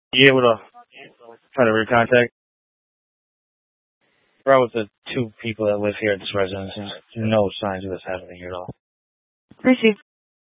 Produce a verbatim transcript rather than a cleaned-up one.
You able to try to recontact? Bro, with the two people that live here at this residence, there's no signs of this happening here at all. Received.